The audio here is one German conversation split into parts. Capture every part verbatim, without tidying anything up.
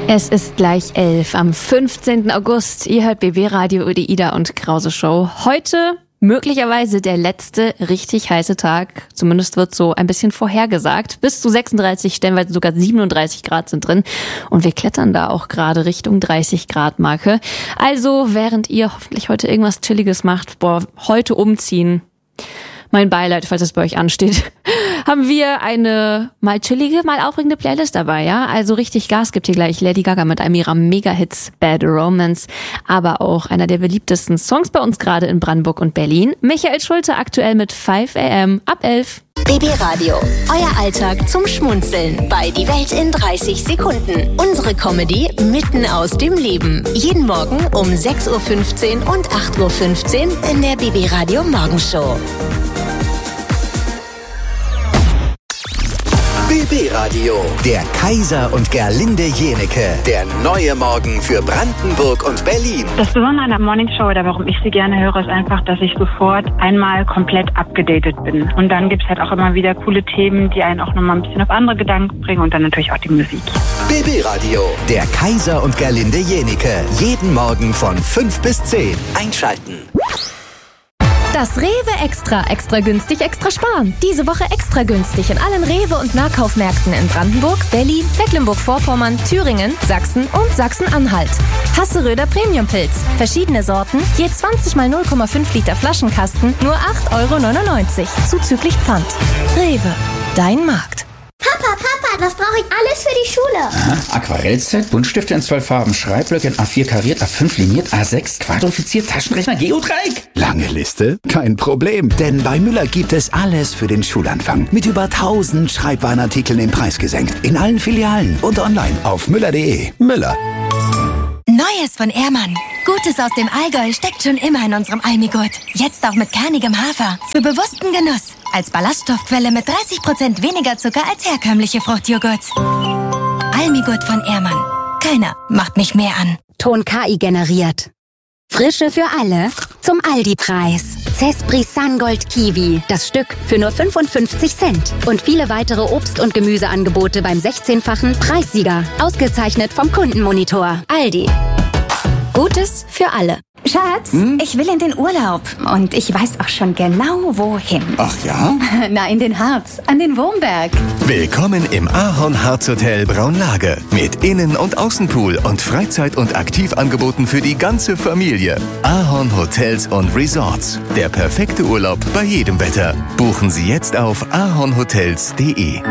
Es ist gleich elf am fünfzehnten August. Ihr hört B B Radio, die Ida und Krause Show. Heute möglicherweise der letzte richtig heiße Tag. Zumindest wird so ein bisschen vorhergesagt. Bis zu sechsunddreißig, stellenweise sogar siebenunddreißig Grad sind drin. Und wir klettern da auch gerade Richtung dreißig Grad Marke. Also während ihr hoffentlich heute irgendwas Chilliges macht, boah, heute umziehen. Mein Beileid, falls es bei euch ansteht, haben wir eine mal chillige, mal aufregende Playlist dabei, ja? Also richtig Gas gibt hier gleich Lady Gaga mit einem ihrer Mega-Hits Bad Romance, aber auch einer der beliebtesten Songs bei uns gerade in Brandenburg und Berlin. Michael Schulte aktuell mit five a m ab elf. B B Radio, euer Alltag zum Schmunzeln bei Die Welt in dreißig Sekunden. Unsere Comedy mitten aus dem Leben. Jeden Morgen um sechs Uhr fünfzehn und acht Uhr fünfzehn in der B B Radio Morgenshow. B B Radio, der Kaiser und Gerlinde Jenecke. Der neue Morgen für Brandenburg und Berlin. Das Besondere an der Morningshow oder warum ich sie gerne höre, ist einfach, dass ich sofort einmal komplett abgedatet bin. Und dann gibt es halt auch immer wieder coole Themen, die einen auch nochmal ein bisschen auf andere Gedanken bringen und dann natürlich auch die Musik. B B Radio, der Kaiser und Gerlinde Jenecke. Jeden Morgen von fünf bis zehn. Einschalten. Das Rewe Extra. Extra günstig, extra sparen. Diese Woche extra günstig in allen Rewe- und Nahkaufmärkten in Brandenburg, Berlin, Mecklenburg-Vorpommern, Thüringen, Sachsen und Sachsen-Anhalt. Hasseröder Premiumpilz. Verschiedene Sorten, je zwanzig mal null Komma fünf Liter Flaschenkasten, nur acht Euro neunundneunzig, zuzüglich Pfand. Rewe, dein Markt. Papa, Papa, was brauche ich alles für die Schule? Aha, Aquarellset, Buntstifte in zwölf Farben, Schreibblöcke in A vier kariert, A fünf liniert, A sechs quadrifiziert, Taschenrechner, Geodreieck. Lange Liste? Kein Problem, denn bei Müller gibt es alles für den Schulanfang. Mit über tausend Schreibwarenartikeln im Preis gesenkt. In allen Filialen und online auf müller punkt de. Müller. Neues von Ehrmann. Gutes aus dem Allgäu steckt schon immer in unserem Almigurt. Jetzt auch mit kernigem Hafer. Für bewussten Genuss. Als Ballaststoffquelle mit dreißig Prozent weniger Zucker als herkömmliche Fruchtjoghurts. Almigurt von Ehrmann. Keiner macht mich mehr an. Ton K I generiert. Frische für alle zum Aldi-Preis. Cespri Sungold Kiwi, das Stück für nur fünfundfünfzig Cent. Und viele weitere Obst- und Gemüseangebote beim sechzehnfachen Preissieger. Ausgezeichnet vom Kundenmonitor. Aldi. Gutes für alle. Schatz, hm? ich will in den Urlaub und ich weiß auch schon genau, wohin. Ach ja? Na, in den Harz, an den Wurmberg. Willkommen im Ahorn Harz Hotel Braunlage. Mit Innen- und Außenpool und Freizeit- und Aktivangeboten für die ganze Familie. Ahorn Hotels und Resorts. Der perfekte Urlaub bei jedem Wetter. Buchen Sie jetzt auf ahornhotels punkt de.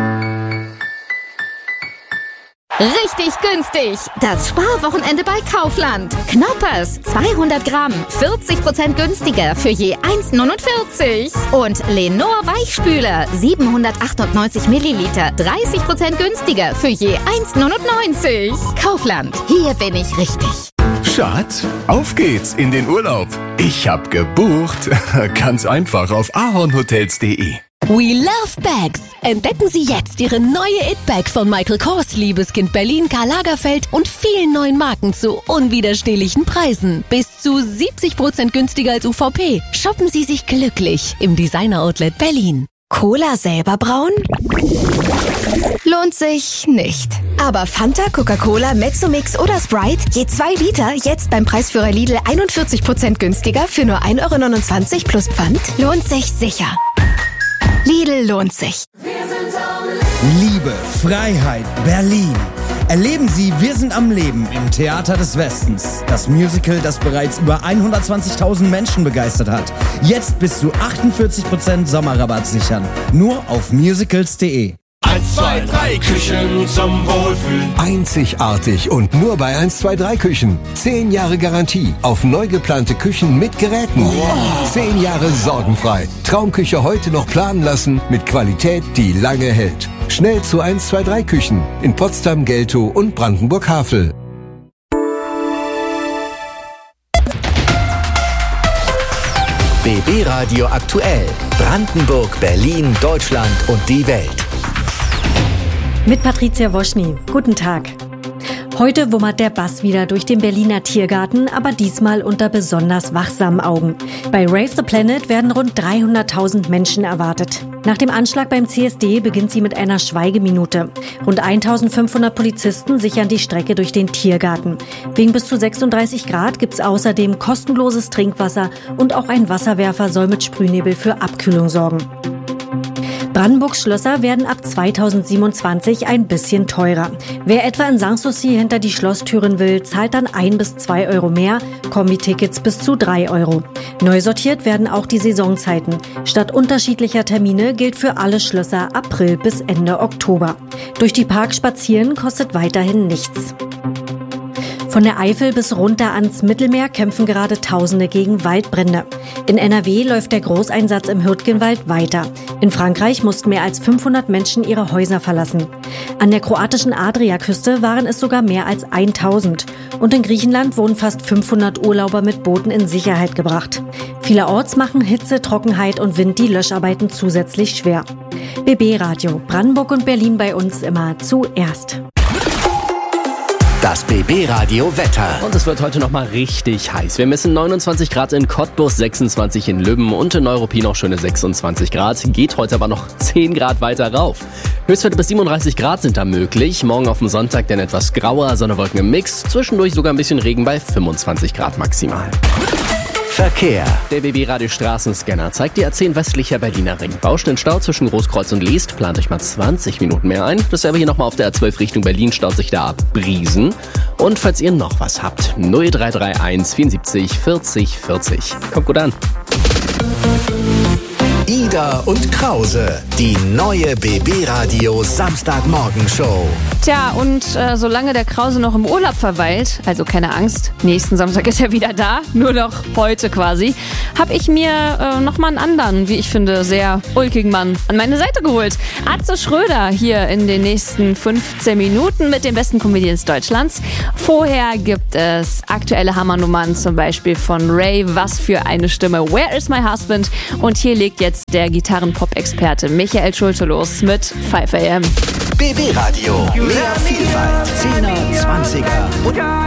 Richtig günstig. Das Sparwochenende bei Kaufland. Knoppers, zweihundert Gramm, vierzig Prozent günstiger für je eins neunundvierzig. Und Lenor Weichspüler, siebenhundertachtundneunzig Milliliter, dreißig Prozent günstiger für je eins neunundneunzig. Kaufland, hier bin ich richtig. Schatz, auf geht's in den Urlaub. Ich hab gebucht. Ganz einfach auf ahornhotels punkt de. We love bags. Entdecken Sie jetzt Ihre neue It-Bag von Michael Kors, Liebeskind Berlin, Karl Lagerfeld und vielen neuen Marken zu unwiderstehlichen Preisen. Bis zu siebzig Prozent günstiger als U V P. Shoppen Sie sich glücklich im Designer-Outlet Berlin. Cola selber brauen? Lohnt sich nicht. Aber Fanta, Coca-Cola, Mezzomix oder Sprite, je zwei Liter, jetzt beim Preisführer Lidl einundvierzig Prozent günstiger für nur ein Euro neunundzwanzig plus Pfand, lohnt sich sicher. Lidl lohnt sich. Liebe, Freiheit, Berlin. Erleben Sie Wir sind am Leben im Theater des Westens. Das Musical, das bereits über hundertzwanzigtausend Menschen begeistert hat. Jetzt bis zu achtundvierzig Prozent Sommerrabatt sichern. Nur auf musicals punkt de. eins, zwei, drei Küchen zum Wohlfühlen. Einzigartig und nur bei eins, zwei, drei Küchen. Zehn Jahre Garantie auf neu geplante Küchen mit Geräten. Wow. Zehn Jahre sorgenfrei. Traumküche heute noch planen lassen mit Qualität, die lange hält. Schnell zu eins, zwei, drei Küchen in Potsdam, Geltow und Brandenburg-Havel. B B Radio aktuell. Brandenburg, Berlin, Deutschland und die Welt. Mit Patricia Woschny. Guten Tag. Heute wummert der Bass wieder durch den Berliner Tiergarten, aber diesmal unter besonders wachsamen Augen. Bei Rave the Planet werden rund dreihunderttausend Menschen erwartet. Nach dem Anschlag beim C S D beginnt sie mit einer Schweigeminute. Rund eintausendfünfhundert Polizisten sichern die Strecke durch den Tiergarten. Wegen bis zu sechsunddreißig Grad gibt's außerdem kostenloses Trinkwasser und auch ein Wasserwerfer soll mit Sprühnebel für Abkühlung sorgen. Brandenburgs Schlösser werden ab zweitausendsiebenundzwanzig ein bisschen teurer. Wer etwa in Sanssouci hinter die Schlosstüren will, zahlt dann ein bis zwei Euro mehr, Kombi-Tickets bis zu drei Euro. Neu sortiert werden auch die Saisonzeiten. Statt unterschiedlicher Termine gilt für alle Schlösser April bis Ende Oktober. Durch die Parks spazieren kostet weiterhin nichts. Von der Eifel bis runter ans Mittelmeer kämpfen gerade Tausende gegen Waldbrände. In N R W läuft der Großeinsatz im Hürtgenwald weiter. In Frankreich mussten mehr als fünfhundert Menschen ihre Häuser verlassen. An der kroatischen Adriaküste waren es sogar mehr als tausend. Und in Griechenland wurden fast fünfhundert Urlauber mit Booten in Sicherheit gebracht. Vielerorts machen Hitze, Trockenheit und Wind die Löscharbeiten zusätzlich schwer. B B Radio, Brandenburg und Berlin bei uns immer zuerst. Das B B-Radio Wetter. Und es wird heute noch mal richtig heiß. Wir messen neunundzwanzig Grad in Cottbus, sechsundzwanzig in Lübben und in Neuruppin noch schöne sechsundzwanzig Grad. Geht heute aber noch zehn Grad weiter rauf. Höchstwerte bis siebenunddreißig Grad sind da möglich. Morgen auf dem Sonntag dann etwas grauer, Sonne-Wolken im Mix. Zwischendurch sogar ein bisschen Regen bei fünfundzwanzig Grad maximal. Verkehr. Der B B-Radio Straßenscanner zeigt die A zehn westlicher Berliner Ring. Baustellenstau zwischen Großkreuz und Liest. Plant euch mal zwanzig Minuten mehr ein. Dasselbe hier nochmal auf der A zwölf Richtung Berlin staut sich da ab Briesen. Und falls ihr noch was habt, null drei drei eins vierundsiebzig vierzig vierzig. Kommt gut an. Ida und Krause, die neue B B-Radio Samstagmorgenshow. Tja, und äh, solange der Krause noch im Urlaub verweilt, also keine Angst, nächsten Samstag ist er wieder da, nur noch heute quasi, habe ich mir äh, nochmal einen anderen, wie ich finde, sehr ulkigen Mann an meine Seite geholt. Atze Schröder hier in den nächsten fünfzehn Minuten mit den besten Comedians Deutschlands. Vorher gibt es aktuelle Hammernummern, zum Beispiel von Ray, Was für eine Stimme, Where is my husband? Und hier legt jetzt der Gitarren-Pop-Experte Michael Schulte los mit fünf a m. B B-Radio, mehr Vielfalt, zehner, zwanziger und